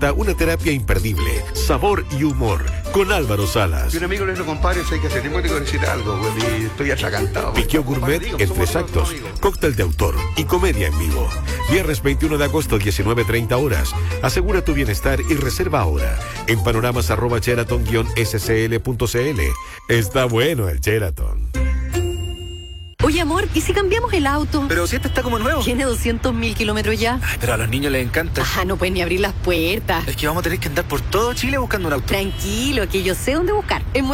presenta una terapia imperdible, Sabor y Humor, con Álvaro Salas. Y un amigo le dijo, compadre, sé que hace tiempo que tengo que decir algo, güey, y estoy atragantado. Piqueo Gourmet en 3 actos, cóctel de autor y comedia en vivo. Viernes 21 de agosto, 19:30 horas. Asegura tu bienestar y reserva ahora en panoramas@sheraton-scl.cl. Está bueno el Sheraton. Oye, amor, ¿y si cambiamos el auto? Pero si este está como nuevo. Tiene 200.000 kilómetros ya. Ay, pero a los niños les encanta. Ah, no pueden ni abrir las puertas. Es que vamos a tener que andar por todo Chile buscando un auto. Tranquilo, que yo sé dónde buscar. En